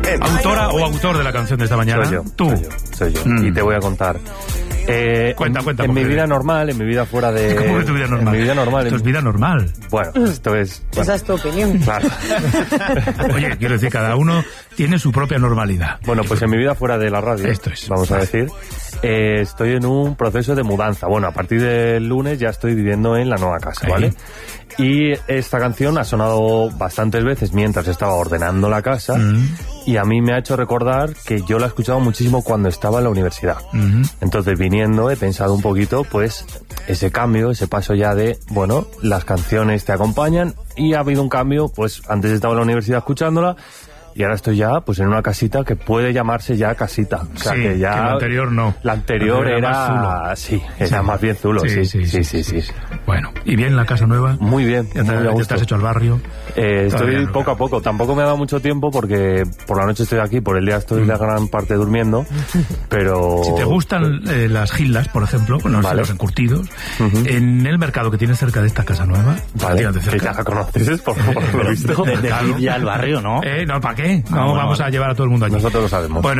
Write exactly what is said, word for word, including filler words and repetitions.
¿Autora o autor de la canción de esta mañana? Soy yo. Tú. Soy yo. Soy yo. Mm. Y te voy a contar. Eh, cuenta, en, cuenta. En mi vida eres. normal, en mi vida fuera de... ¿Cómo es tu vida normal? En mi vida normal. Esto en... es vida normal. Bueno, esto es... Bueno. Esa es tu opinión. Claro. Oye, quiero decir, cada uno tiene su propia normalidad. Bueno, pues en mi vida fuera de la radio, esto es. Vamos a decir, eh, estoy en un proceso de mudanza. Bueno, a partir del lunes ya estoy viviendo en la nueva casa, ¿vale? Ahí. Y esta canción ha sonado bastantes veces mientras estaba ordenando la casa mm. y a mí me ha hecho recordar que yo la he escuchado muchísimo cuando estaba en la universidad. Mm. Entonces, viniendo, he pensado un poquito, pues, ese cambio, ese paso ya de, bueno, las canciones te acompañan y ha habido un cambio, pues, antes estaba en la universidad escuchándola y ahora estoy ya, pues, en una casita que puede llamarse ya casita. O sea, sí, que ya... que la anterior no. La anterior era... era... Más sí, era sí. más bien zulo, sí sí sí, sí, sí, sí, sí. Bueno, ¿y bien la casa nueva? Muy bien. ¿Ya te, muy ya te has hecho al barrio? Eh, estoy no, poco a poco. Tampoco me ha dado mucho tiempo porque por la noche estoy aquí, por el día estoy mm. la gran parte durmiendo, pero... Si te gustan eh, las gilas, por ejemplo, bueno, vale. los encurtidos, uh-huh. en el mercado que tienes cerca de esta casa nueva, vale, que ya la conoces, por favor, lo he visto. De, de, de ya al barrio, ¿no? Eh, no, ¿para qué? No, ah, bueno, vamos vale. a llevar a todo el mundo allí. Nosotros lo sabemos. Bueno,